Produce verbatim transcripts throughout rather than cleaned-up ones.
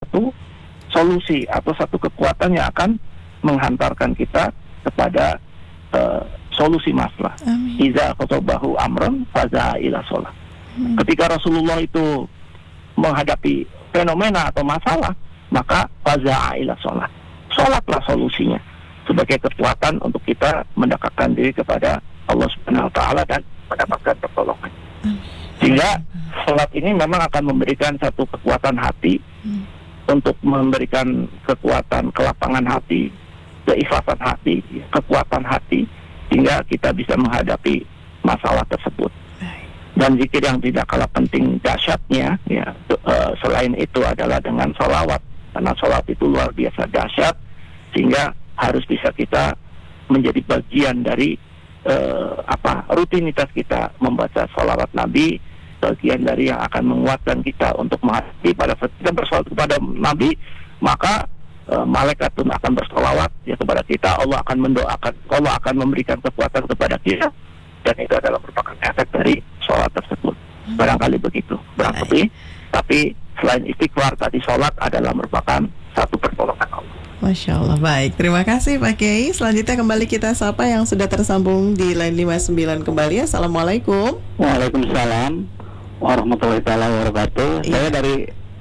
satu solusi atau satu kekuatan yang akan menghantarkan kita kepada uh, solusi masalah. Iza khotobahu amron faza'a ila sholat. Hmm. Ketika Rasulullah itu menghadapi fenomena atau masalah, maka faza'a ila sholat. Sholatlah solusinya sebagai kekuatan untuk kita mendekatkan diri kepada Allah Subhanahu wa taala dan mendapatkan pertolongan. Hmm. Sehingga sholat ini memang akan memberikan satu kekuatan hati, hmm. untuk memberikan kekuatan kelapangan hati, keikhlasan hati, kekuatan hati, sehingga kita bisa menghadapi masalah tersebut. Dan zikir yang tidak kalah penting dahsyatnya, ya, uh, selain itu adalah dengan sholawat, karena sholawat itu luar biasa dahsyat, sehingga harus bisa kita menjadi bagian dari uh, apa rutinitas kita membaca sholawat Nabi, bagian dari yang akan menguatkan kita untuk menghadapi pada saat kita bersolawat kepada Nabi, maka uh, malaikat pun akan bersolawat ya kepada kita, Allah akan mendoakan, Allah akan memberikan kekuatan kepada kita, dan itu adalah merupakan efek dari sholat tersebut. Barangkali begitu, barangkali. Tapi selain istighfar tadi, sholat adalah merupakan satu pertolongan Allah. Masya Allah, baik. Terima kasih Pak Kiai. Selanjutnya kembali kita sapa yang sudah tersambung di line lima puluh sembilan kembali. Assalamualaikum. Waalaikumsalam warahmatullahi taala wabarakatuh. Iya. Saya dari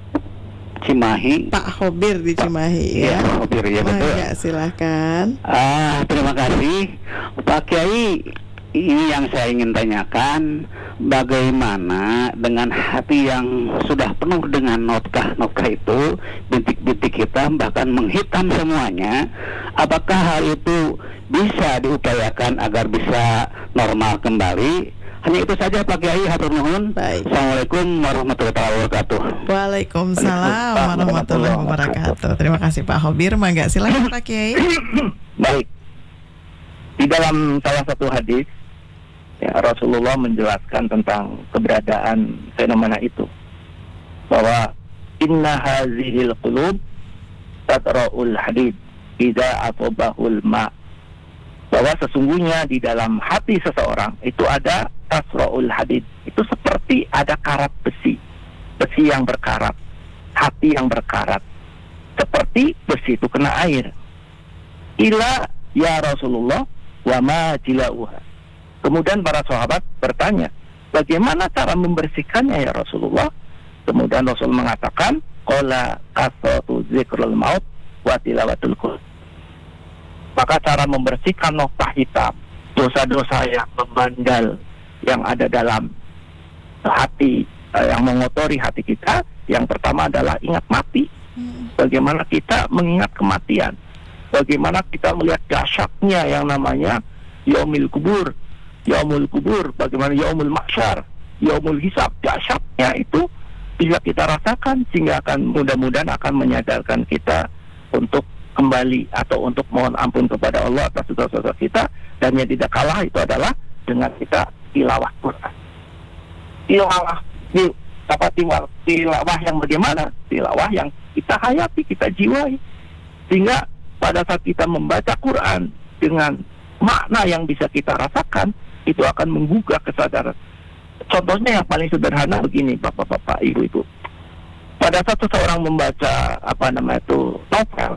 Cimahi. Pak Khobir di Cimahi. Ya, ya Khobir ya betul. Ya, silahkan. Ah, terima kasih Pak Kiai. Ini yang saya ingin tanyakan, bagaimana dengan hati yang sudah penuh dengan notkah-notkah itu, bintik-bintik hitam bahkan menghitam semuanya, apakah hal itu bisa diupayakan agar bisa normal kembali? Hanya itu saja Pak Kiai, hatur nuhun. Baik. Assalamualaikum warahmatullahi wabarakatuh. Waalaikumsalam warahmatullahi wabarakatuh. Terima kasih Pak Khobir. Mangga silakan Pak Kiai. Baik. Di dalam salah satu hadis, ya, Rasulullah menjelaskan tentang keberadaan fenomena itu, bahwa inna hazihil qulub tatra'ul hadid idza asabahul ma, bahwa sesungguhnya di dalam hati seseorang itu ada tasra'ul hadid, itu seperti ada karat besi, besi yang berkarat, hati yang berkarat, seperti besi itu kena air. Ila ya Rasulullah wa ma jilauha. Kemudian para sahabat bertanya, bagaimana cara membersihkannya ya Rasulullah? Kemudian Rasul mengatakan, qala kasatu zikrul maut wa tilawatul Qur'an. Maka cara membersihkan noktah hitam, dosa-dosa yang membandel yang ada dalam hati, yang mengotori hati kita, yang pertama adalah ingat mati. Bagaimana kita mengingat kematian, bagaimana kita melihat dahsyatnya yang namanya yaumil kubur, yaumul kubur, bagaimana yaumul mahsyar, yaumul hisab, dahsyatnya itu bisa kita rasakan, sehingga akan mudah-mudahan akan menyadarkan kita untuk kembali atau untuk mohon ampun kepada Allah atas dosa-dosa kita. Dan yang tidak kalah itu adalah dengan kita tilawah Quran. Tilawah, apa tilawah yang bagaimana? Tilawah yang kita hayati, kita jiwai, sehingga pada saat kita membaca Quran dengan makna yang bisa kita rasakan, itu akan menggugah kesadaran. Contohnya yang paling sederhana begini, bapak-bapak, ibu-ibu. Pada saat seseorang membaca apa namanya itu novel,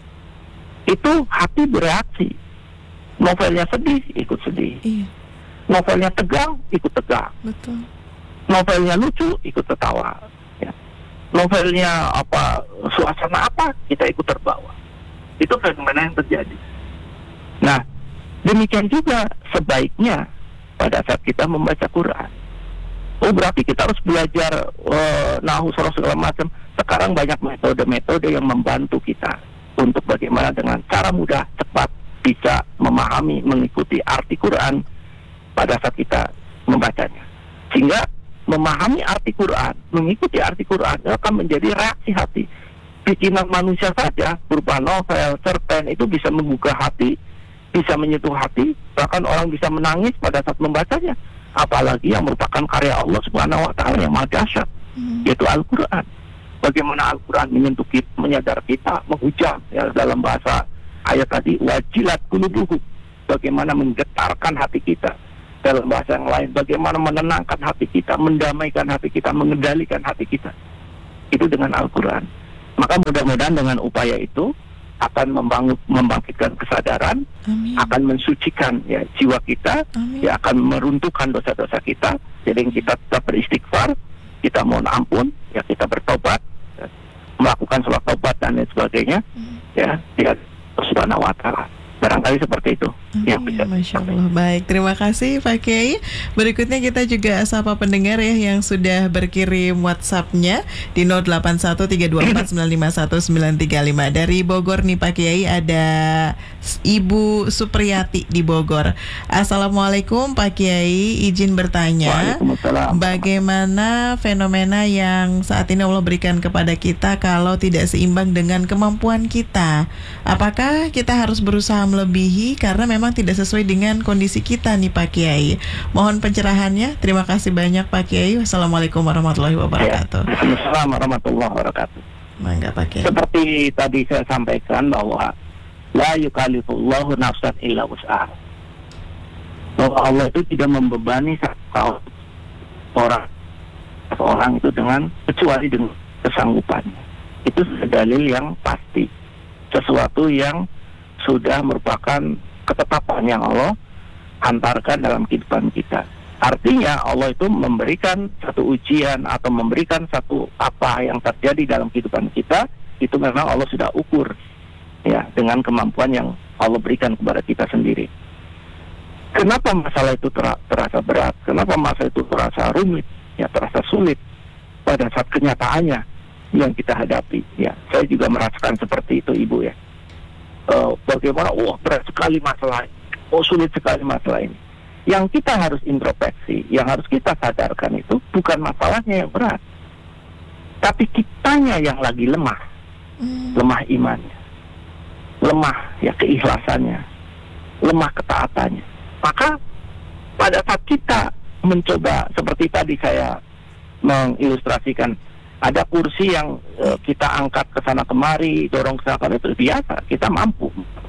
itu hati bereaksi. Novelnya sedih, ikut sedih. Iya. Novelnya tegang, ikut tegang. Betul. Novelnya lucu, ikut tertawa. Ya. Novelnya apa, suasana apa, kita ikut terbawa. Itu fenomena yang terjadi. Nah, demikian juga sebaiknya pada saat kita membaca Quran. Oh, berarti kita harus belajar uh, nahu surah segala macam. Sekarang banyak metode-metode yang membantu kita untuk bagaimana dengan cara mudah, cepat bisa memahami, mengikuti arti Quran pada saat kita membacanya. Sehingga memahami arti Quran, mengikuti arti Quran akan menjadi reaksi hati. Bikinan manusia saja berupa novel, cerpen itu bisa menggugah hati, bisa menyentuh hati, bahkan orang bisa menangis pada saat membacanya. Apalagi yang merupakan karya Allah Subhanahu wa taala yang maha dahsyat, hmm. yaitu Al-Qur'an. Bagaimana Al-Qur'an menyentuh kita, menyadar kita, menghujam ya, dalam bahasa ayat tadi wajilat qulubuhum. Bagaimana menggetarkan hati kita. Dalam bahasa yang lain, bagaimana menenangkan hati kita, mendamaikan hati kita, mengendalikan hati kita. Itu dengan Al-Qur'an. Maka mudah-mudahan dengan upaya itu akan membangun, membangkitkan kesadaran, Amin. akan mensucikan ya jiwa kita, Amin. ya akan meruntuhkan dosa-dosa kita. Jadi kita tetap beristighfar, kita mohon ampun, ya kita bertobat, ya, melakukan sholat taubat dan lain sebagainya, Hmm. ya dia Subhanahu wa Ta'ala. Barangkali seperti itu yang bisa. Masya Allah. Baik, terima kasih Pak Kiai. Berikutnya kita juga sapa pendengar ya yang sudah berkirim WhatsApp-nya di nol delapan satu tiga dua empat sembilan lima satu sembilan tiga lima. Dari Bogor nih Pak Kiai, ada Ibu Supriyati di Bogor. Assalamualaikum Pak Kiai, izin bertanya, Waalaikumsalam. bagaimana fenomena yang saat ini Allah berikan kepada kita kalau tidak seimbang dengan kemampuan kita? Apakah kita harus berusaha melebihi karena memang tidak sesuai dengan kondisi kita nih Pak Kiai? Mohon pencerahannya. Terima kasih banyak Pak Kiai. Wassalamualaikum warahmatullahi wabarakatuh. Assalamualaikum warahmatullahi wabarakatuh. Mangga Pak Kiai. Seperti tadi saya sampaikan bahwa la yukallifullahu nafsan illa wus'aha. Bahwa Allah itu tidak membebani satu orang seorang itu dengan kecuali dengan kesanggupannya. Itu dalil yang pasti, sesuatu yang sudah merupakan ketetapan yang Allah hantarkan dalam kehidupan kita. Artinya Allah itu memberikan satu ujian atau memberikan satu apa yang terjadi dalam kehidupan kita, itu memang Allah sudah ukur ya dengan kemampuan yang Allah berikan kepada kita sendiri. Kenapa masalah itu ter- terasa berat? Kenapa masalah itu terasa rumit? Ya terasa sulit pada saat kenyataannya yang kita hadapi. Ya, saya juga merasakan seperti itu Ibu ya. Uh, bagaimana, wah berat sekali masalah ini, oh sulit sekali masalah ini. Yang kita harus introspeksi, yang harus kita sadarkan itu bukan masalahnya yang berat, tapi kitanya yang lagi lemah, Hmm. lemah imannya, lemah ya keikhlasannya, lemah ketaatannya. Maka pada saat kita mencoba, seperti tadi saya mengilustrasikan, ada kursi yang uh, kita angkat ke sana kemari, dorong ke sana kemari, itu biasa, kita mampu.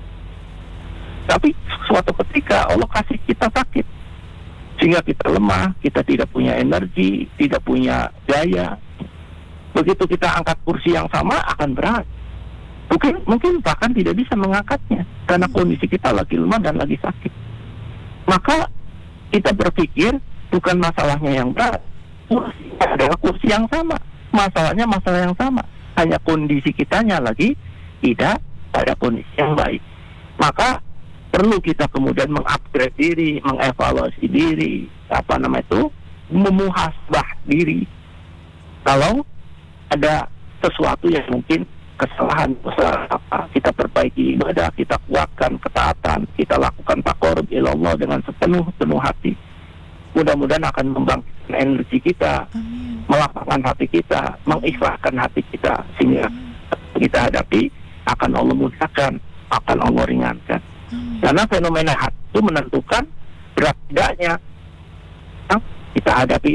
Tapi suatu ketika Allah kasih kita sakit, sehingga kita lemah, kita tidak punya energi, tidak punya daya. Begitu kita angkat kursi yang sama akan berat. Mungkin, mungkin bahkan tidak bisa mengangkatnya karena kondisi kita lagi lemah dan lagi sakit. Maka kita berpikir bukan masalahnya yang berat, kursi adalah kursi yang sama. Masalahnya masalah yang sama, hanya kondisi kitanya lagi tidak pada kondisi yang baik. Maka perlu kita kemudian mengupgrade diri, mengevaluasi diri, apa nama itu, memuhasabah diri. Kalau ada sesuatu yang mungkin kesalahan, kesalahan apa, kita perbaiki ibadah, kita kuatkan ketaatan, kita lakukan taqarrub ila Allah dengan sepenuh-penuh hati. Mudah-mudahan akan membangkitkan energi kita, Amin. melapangkan hati kita, mengikhlaskan hati kita, sehingga kita hadapi akan Allah mudahkan, akan Allah ringankan. Amin. Karena fenomena hati itu menentukan berat tidaknya yang kita hadapi.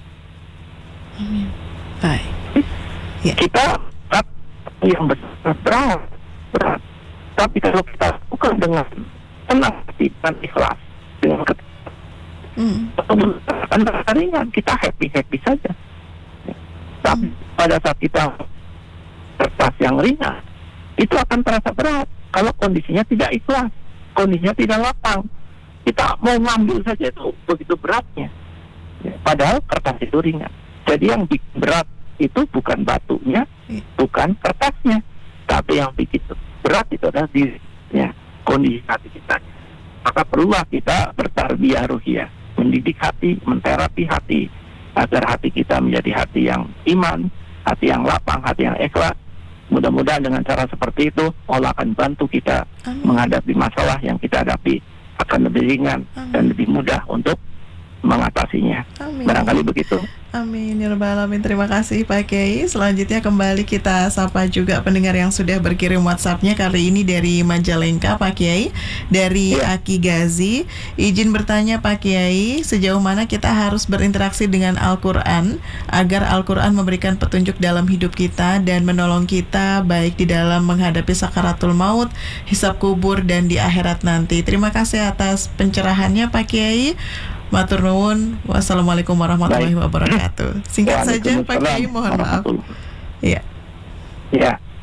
Amin. Baik. Ya. Kita berat yang besar, berat, berat. Tapi kalau kita lakukan dengan tenang hati dan ikhlas, dengan ketenangan, Hmm. akan terasa ringan, kita happy-happy saja. Tapi pada saat kita kertas yang ringan, itu akan terasa berat kalau kondisinya tidak ikhlas, kondisinya tidak lapang. Kita mau ngambil saja itu begitu beratnya. Ya, padahal kertas itu ringan. Jadi yang bikin berat itu bukan batunya, Ya. bukan kertasnya, tapi yang bikin berat itu adalah dirinya, kondisi hati kita. Maka perlulah kita bertarbiyah ruhiyah, mendidik hati, menterapi hati, agar hati kita menjadi hati yang iman, hati yang lapang, hati yang ikhlas. Mudah-mudahan dengan cara seperti itu Allah akan bantu kita Amin. menghadapi masalah yang kita hadapi, akan lebih ringan Amin. dan lebih mudah untuk mengatasinya. Amin. Barangkali begitu. Amin ya rabbal alamin. Terima kasih Pak Kiai. Selanjutnya kembali kita sapa juga pendengar yang sudah berkirim WhatsApp-nya. Kali ini dari Majalengka Pak Kiai, dari Ya. Aki Gazi. Izin bertanya Pak Kiai, sejauh mana kita harus berinteraksi dengan Al-Quran agar Al-Quran memberikan petunjuk dalam hidup kita dan menolong kita baik di dalam menghadapi sakaratul maut, hisab kubur, dan di akhirat nanti. Terima kasih atas pencerahannya Pak Kiai. Matur nuwun. Wassalamualaikum warahmatullahi Baik. wabarakatuh. Singkat saja Pak Kiai, mohon maaf. Waalaikumsalam warahmatullahi. Iya. Ya.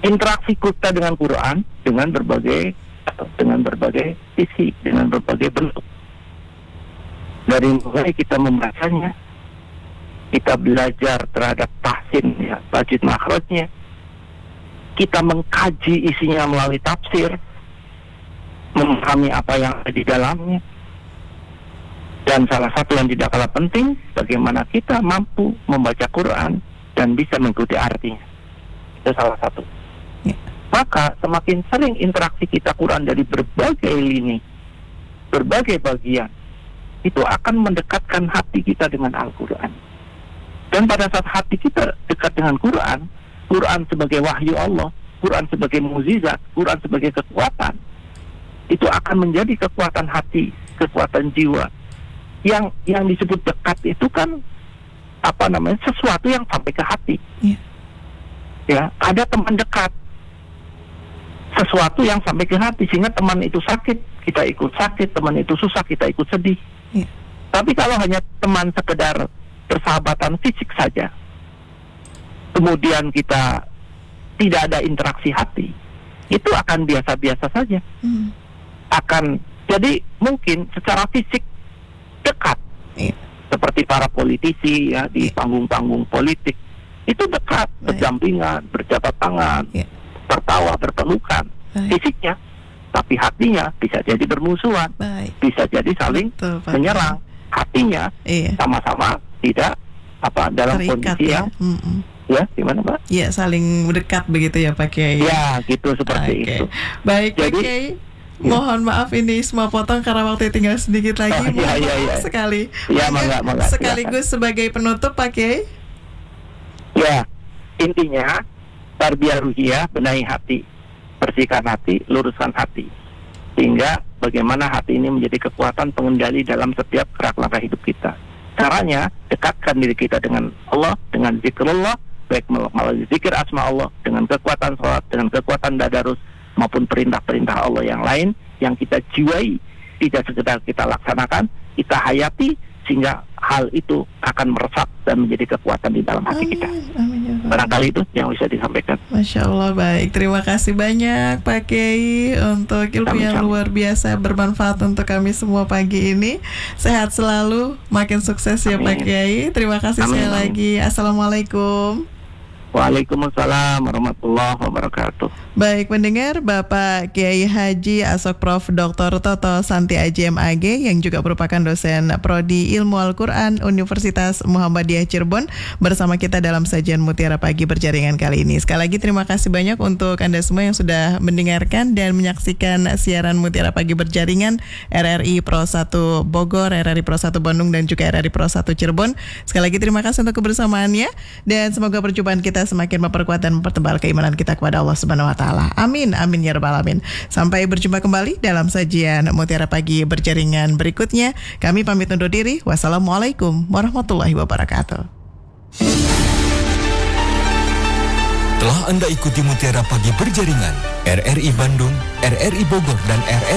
interaksi kita dengan Quran dengan berbagai dengan berbagai sisi, dengan berbagai bentuk. Dari mulai kita membacanya, kita belajar terhadap tahsin, ya, tajwid makhrajnya, kita mengkaji isinya melalui tafsir, memahami apa yang ada di dalamnya, dan salah satu yang tidak kalah penting, bagaimana kita mampu membaca Quran dan bisa mengikuti artinya. Itu salah satu. Ya. Maka semakin sering interaksi kita Quran dari berbagai lini, berbagai bagian, itu akan mendekatkan hati kita dengan Al-Quran. Dan pada saat hati kita dekat dengan Quran, Quran sebagai wahyu Allah, Quran sebagai mukjizat, Quran sebagai kekuatan, itu akan menjadi kekuatan hati, kekuatan jiwa. Yang yang disebut dekat itu kan apa namanya, sesuatu yang sampai ke hati. Yeah. Ya, ada teman dekat, sesuatu yang sampai ke hati, sehingga teman itu sakit, kita ikut sakit, teman itu susah, kita ikut sedih. Yeah. Tapi kalau hanya teman sekedar persahabatan fisik saja, kemudian kita tidak ada interaksi hati, itu akan biasa-biasa saja. Mm. Akan jadi mungkin secara fisik dekat, yeah. seperti para politisi ya di yeah. panggung-panggung politik, itu dekat, right. berdampingan, berjabat tangan, yeah. tertawa, berpelukan, right. fisiknya, tapi hatinya bisa jadi bermusuhan, right. bisa jadi saling Betul, menyerang, hatinya yeah. sama-sama tidak apa dalam Terikat, kondisi ya. yang Mm-mm. ya gimana Pak? Ya saling dekat begitu ya Pak Kiai. Ya gitu seperti okay. itu. Baik Pak Kiai. Ya. Mohon maaf ini semua potong karena waktu tinggal sedikit lagi. Oh, iya, iya, iya. sekali. Ya, mangga, mangga, sekaligus silakan. Sebagai penutup Pak Kiai. Ya, intinya tarbiyah ruhiyah, benahi hati, bersihkan hati, luruskan hati, sehingga bagaimana hati ini menjadi kekuatan pengendali dalam setiap gerak langkah hidup kita. Caranya dekatkan diri kita dengan Allah, dengan zikrullah, baik melalui zikir asma Allah, dengan kekuatan sholat, dengan kekuatan tadarus, maupun perintah-perintah Allah yang lain yang kita jiwai, tidak sekedar kita laksanakan, kita hayati, sehingga hal itu akan meresap dan menjadi kekuatan di dalam hati kita. Amin, amin, ya barangkali itu yang bisa disampaikan. Masya Allah, baik. Terima kasih banyak Pak Kiai untuk ilmu yang luar biasa, bermanfaat untuk kami semua pagi ini. Sehat selalu, makin sukses ya amin. Pak Kiai. Terima kasih amin, sekali amin. lagi. Assalamualaikum. Waalaikumsalam warahmatullahi wabarakatuh. Baik pendengar, Bapak Kiai Haji Asok Prof Doktor Toto Santi Aji M A G yang juga merupakan dosen Prodi Ilmu Al-Quran Universitas Muhammadiyah Cirebon bersama kita dalam sajian Mutiara Pagi Berjaringan kali ini. Sekali lagi terima kasih banyak untuk Anda semua yang sudah mendengarkan dan menyaksikan siaran Mutiara Pagi Berjaringan R R I Pro satu Bogor, R R I Pro satu Bandung dan juga R R I Pro satu Cirebon. Sekali lagi terima kasih untuk kebersamaannya dan semoga perjumpaan kita semakin memperkuat dan mempertebal keimanan kita kepada Allah Subhanahu wa taala. Amin amin ya rabbal alamin. Sampai berjumpa kembali dalam sajian Mutiara Pagi Berjaringan berikutnya. Kami pamit undur diri. Wassalamualaikum warahmatullahi wabarakatuh. Telah Anda ikuti Mutiara Pagi Berjaringan R R I Bandung, R R I Bogor dan R R I